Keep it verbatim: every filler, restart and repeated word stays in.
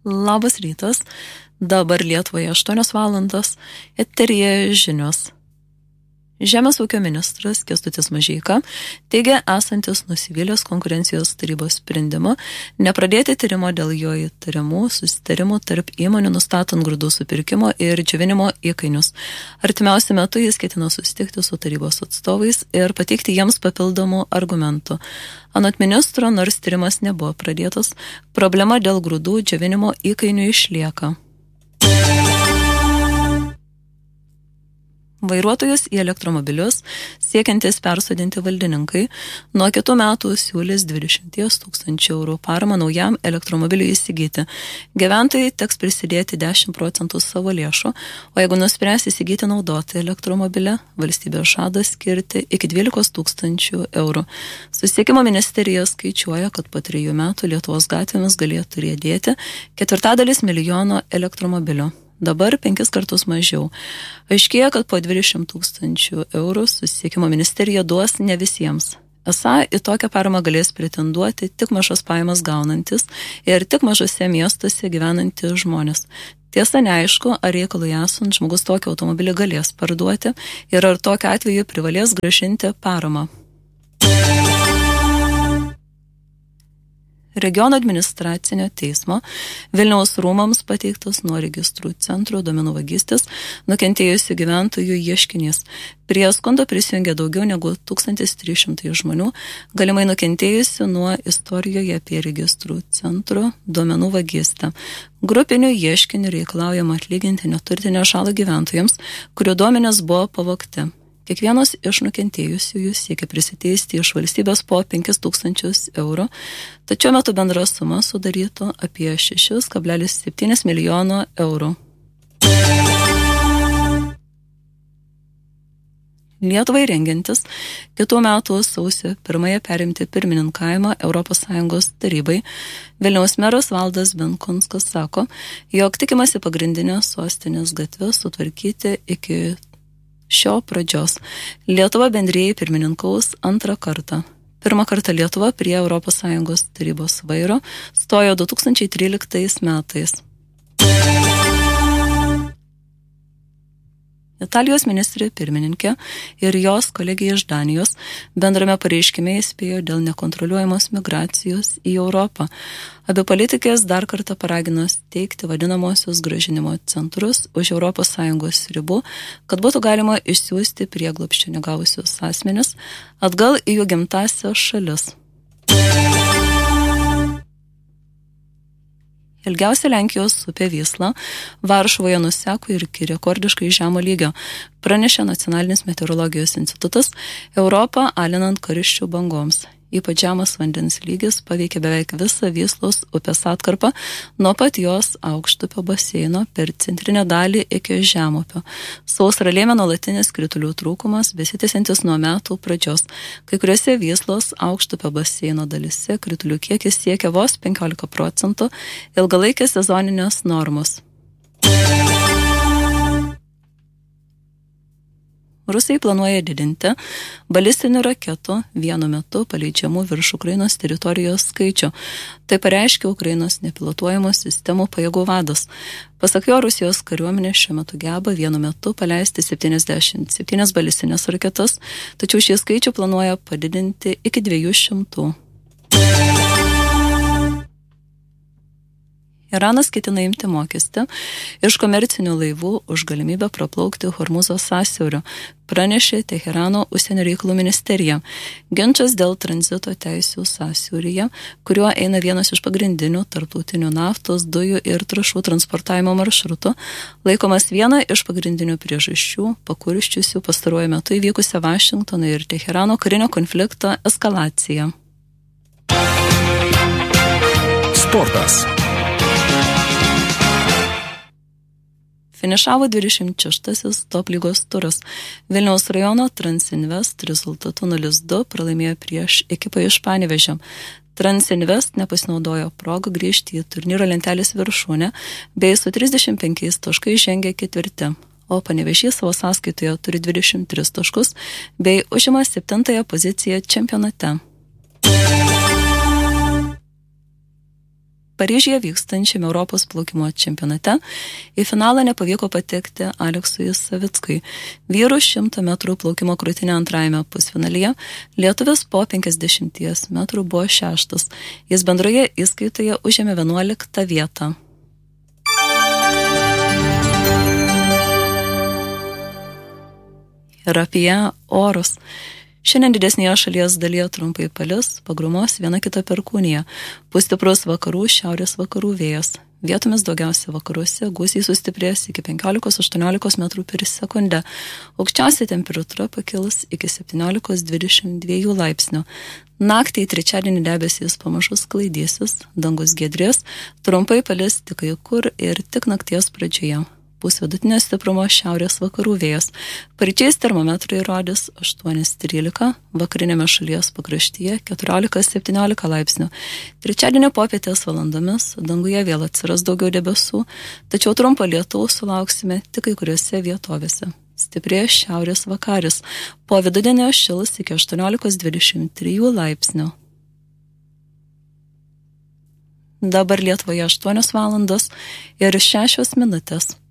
Labas rytas, dabar Lietuvoje aštuonios valandos, eteryje žinios. Žemės ūkio ministras Kęstutis Mažeika teigia esantis nusivylęs konkurencijos tarybos sprendimu nepradėti tyrimo dėl jo įtariamų susitarimų tarp įmonių nustatant grūdų supirkimo ir džiovinimo įkainius. Artimiausiu metu jis ketina susitikti su tarybos atstovais ir pateikti jiems papildomų argumentų. Anot ministro, nors tyrimas nebuvo pradėtas, problema dėl grūdų džiovinimo įkainių išlieka. Vairuotojus į elektromobilius siekiantis persodinti valdininkai nuo kitų metų siūlys dvidešimt tūkstančių eurų paramą naujam elektromobiliui įsigyti. Gyventojai teks prisidėti dešimt procentų savo lėšų, o jeigu nuspręs įsigyti naudotą elektromobilį, valstybė žada skirti iki dvylikos tūkstančių eurų. Susisiekimo ministerija skaičiuoja, kad po trijų metų Lietuvos gatvėmis galėtų riedėti ketvirtadalis milijono elektromobilių. Dabar penkis kartus mažiau. Aiškėja, kad po dvidešimt tūkstančių eurų susisiekimo ministerija duos ne visiems. Esą į tokią paramą galės pretenduoti tik mažas pajamas gaunantis ir tik mažose miestuose gyvenantys žmonės. Tiesa, neaišku, ar reikalui esant žmogus tokį automobilį galės parduoti ir ar tokiu atveju privalės grąžinti paramą. Regiono administracinio teismo Vilniaus rūmams pateiktas nuo registrų centro duomenų vagystės nukentėjusių gyventojų ieškinys. Prie skundo prisijungė daugiau negu tūkstantis trys šimtai žmonių, galimai nukentėjusių nuo istorijoje apie registrų centro duomenų vagystę. Grupinių ieškinių reikalaujama atlyginti neturtinę žalą gyventojams, kurių duomenys buvo pavogti. Kiekvienas iš nukentėjusiųjų siekia prisiteisti iš valstybės po penkis tūkstančius eurų, tačiau metu bendra suma sudarytų apie šeši kablelis septyni milijono eurų. Lietuvai rengiantis kitų metų sausio pirmąją perimti pirmininkavimą Europos Sąjungos tarybai, Vilniaus meras Valdas Benkunskas sako, jog tikimasi pagrindinės sostinės gatves sutvarkyti iki šio pradžios. Lietuva bendrijai pirmininkaus antrą kartą. Pirmą kartą Lietuva prie Europos Sąjungos tarybos vairo stojo du tūkstančiai tryliktais metais. Italijos ministrė pirmininkė ir jos kolegija iš Danijos bendrame pareiškime įspėjo dėl nekontroliuojamos migracijos į Europą. Abi politikės dar kartą paragino steigti vadinamosios grąžinimo centrus už Europos Sąjungos ribų, kad būtų galima išsiųsti prieglobsčio negavusius asmenis atgal į jų gimtąsias šalis. Ilgiausia Lenkijos upė Vysla Varšuvoje nuseko ir iki rekordiškai žemo lygio, pranešė Nacionalinis meteorologijos institutas, Europą alinant karščių bangoms. Ypač žemas vandens lygis paveikė beveik visą Vyslos upės atkarpą nuo pat jos aukštupio baseino per centrinę dalį iki žemupio. Sausrą lėmė nuolatinis kritulių trūkumas, besitęsiantis nuo metų pradžios. Kai kuriuose Vyslos aukštupio baseino dalyse kritulių kiekis siekia vos penkiolika procentų ilgalaikės sezoninės normos. Rusai planuoja didinti balistinių raketų vienu metu paleidžiamų virš Ukrainos teritorijos skaičių. Tai pareiškė Ukrainos nepilotuojamų sistemų pajėgų vadas. Pasak jo, Rusijos kariuomenė šiuo metu geba vienu metu paleisti septyniasdešimt septynias balistinės raketas, tačiau šį skaičių planuoja padidinti iki dviejų šimtų. Iranas ketina imti mokestį iš komercinių laivų už galimybę praplaukti Hormuzo sąsiauriu, pranešė Teherano užsienio reikalų ministerija. Ginčas dėl tranzito teisių sąsiauryje, kuriuo eina vienas iš pagrindinių tarptautinių naftos, dujų ir trąšų transportavimo maršrutų, laikomas viena iš pagrindinių priežasčių pakurščiusių pastaruoju metu įvykusią Vašingtono ir Teherano karinio konflikto eskalaciją. Sportas. Finišavo dvidešimt šeštasis top lygos turas. Vilniaus rajono Transinvest rezultatu nulis du pralaimėjo prieš ekipą iš Panevėžio. Transinvest nepasinaudojo progą grįžti į turnyro lentelės viršūnę, bei su trisdešimt penkiais taškais žengė ketvirti. O Panevėžys savo sąskaitoje turi dvidešimt tris taškus, bei užima septintąją poziciją čempionate. Paryžiuje vykstančiame Europos plaukimo čempionate į finalą nepavyko patekti Aleksui Savickui. Vyrų šimto metrų plaukimo krūtinė antrajame pusfinalyje lietuvis po penkiasdešimties metrų buvo šeštas. Jis bendroje įskaitoje užėmė vienuoliktą vietą. Ir apie orus. Šiandien didesnėje šalies dalyje trumpai palis, pagrumos viena kita perkūnija. Pūs stiprus vakarų, šiaurės vakarų vėjas. Vietomis daugiausia vakaruose gūsiai sustiprės iki penkiolikos aštuoniolikos metrų per sekundę. Aukščiausia temperatūra pakils iki septyniolikos dvidešimt dviejų laipsnių. Naktį į trečiadienį debesys pamažu sklaidysis, dangus giedrės, trumpai palis tik kai kur ir tik nakties pradžioje. Pūs vidutinio stiprumo šiaurės vakarų vėjas. Paryčiais termometrai rodys aštuoni trylika, vakarinėme šalies pakraštyje keturiolika septyniolika laipsnių. Trečiadienio popietės valandomis danguje vėl atsiras daugiau debesų, tačiau trumpo lietaus sulauksime tik kai kuriuose vietovėse. Stiprės šiaurės vakaris. Po vidudienio šils iki aštuoniolikos dvidešimt trijų laipsnių. Dabar Lietuvoje aštuonios valandos ir šešios minutės.